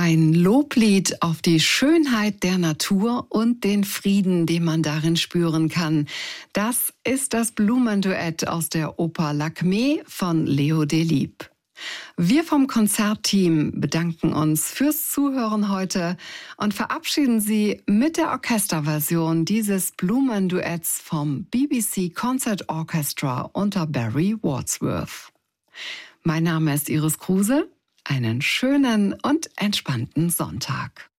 Ein Loblied auf die Schönheit der Natur und den Frieden, den man darin spüren kann. Das ist das Blumenduett aus der Oper Lakmé von Leo Delibes. Wir vom Konzertteam bedanken uns fürs Zuhören heute und verabschieden Sie mit der Orchesterversion dieses Blumenduetts vom BBC Concert Orchestra unter Barry Wordsworth. Mein Name ist Iris Kruse. Einen schönen und entspannten Sonntag.